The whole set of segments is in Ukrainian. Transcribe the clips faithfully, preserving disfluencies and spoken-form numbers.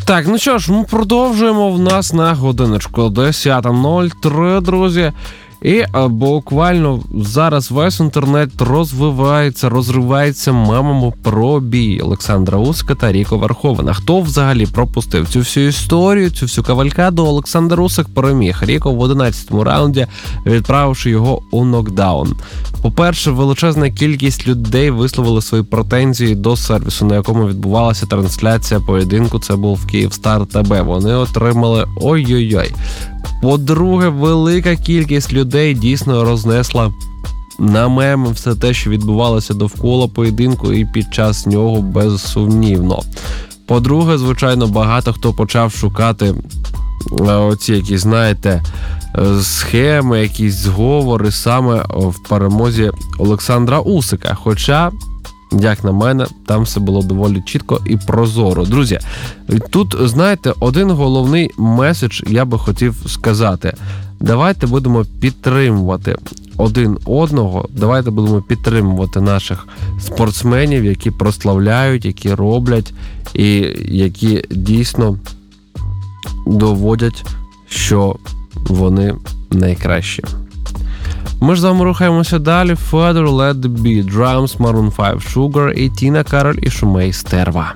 Так, ну що ж, ми продовжуємо. В нас на годиночку десята нуль три, друзі. І буквально зараз весь інтернет розвивається, розривається мемами про бій Олександра Усика та Ріко Верховена. Хто взагалі пропустив цю всю історію, цю всю кавалькаду? Олександр Усик переміг Ріко в одинадцятому раунді, відправивши його у нокдаун. По-перше, величезна кількість людей висловили свої претензії до сервісу, на якому відбувалася трансляція поєдинку. Це був Київстар ТБ. Вони отримали ой-ой-ой. По-друге, велика кількість людей дійсно рознесла на меми все те, що відбувалося довкола поєдинку і під час нього, безсумнівно. По-друге, звичайно, багато хто почав шукати оці якісь, знаєте, схеми, якісь зговори саме в перемозі Олександра Усика. Хоча, як на мене, там все було доволі чітко і прозоро. Друзі, тут, знаєте, один головний меседж я би хотів сказати. Давайте будемо підтримувати один одного, давайте будемо підтримувати наших спортсменів, які прославляють, які роблять і які дійсно доводять, що вони найкращі. Ми ж з вами рухаємося далі. Further Let The Beat, Drums, Maroon файв, Sugar і Тіна Кароль і Шумей Стерва.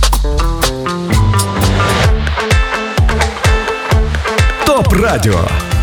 ТОП Радіо.